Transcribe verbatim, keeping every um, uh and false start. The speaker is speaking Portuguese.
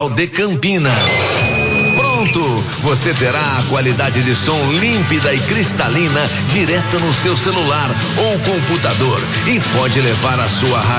Central de Campinas. Pronto! Você terá a qualidade de som límpida e cristalina direto no seu celular ou computador e pode levar a sua rádio